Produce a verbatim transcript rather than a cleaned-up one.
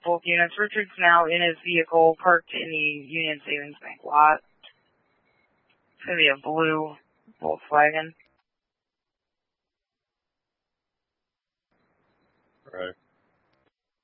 both units. Richard's now in his vehicle, parked in the Union Savings Bank lot. It's going to be a blue Volkswagen. Right.